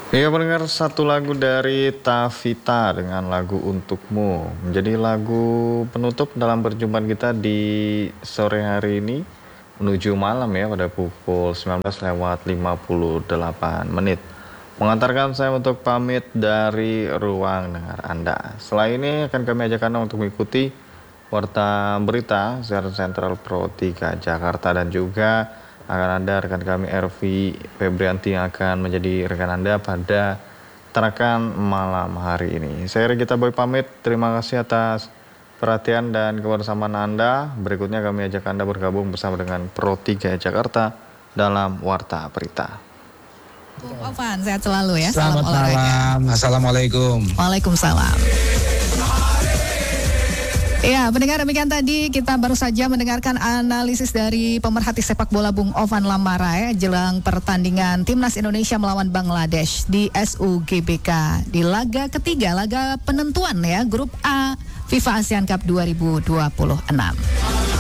Ya pendengar, satu lagu dari Tavita dengan lagu Untukmu menjadi lagu penutup dalam perjumpaan kita di sore hari ini menuju malam ya pada pukul 19:58. Mengantarkan saya untuk pamit dari ruang dengar Anda. Setelah ini akan kami ajak Anda untuk mengikuti warta berita siaran Sentral Pro 3 Jakarta, dan juga akan ada rekan kami Ervi Febrianti yang akan menjadi rekan Anda pada terakan malam hari ini. Saya Regita Boy pamit, terima kasih atas perhatian dan kebersamaan Anda. Berikutnya kami ajak Anda bergabung bersama dengan Pro 3 Jakarta dalam Warta Berita. Ovan, sehat selalu ya. Selamat malam. Assalamualaikum. Waalaikumsalam. Ya, pendengar, demikian tadi kita baru saja mendengarkan analisis dari pemerhati sepak bola Bung Ovan Lamarai jelang pertandingan Timnas Indonesia melawan Bangladesh di SUGBK di laga ketiga, laga penentuan ya, Grup A FIFA ASEAN Cup 2026.